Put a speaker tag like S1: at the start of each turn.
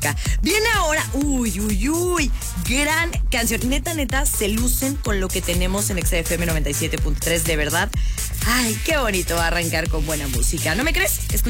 S1: Viene ahora, gran canción. Neta, se lucen con lo que tenemos en XFM 97.3, de verdad. Ay, qué bonito va a arrancar con buena música. ¿No me crees? Escucha.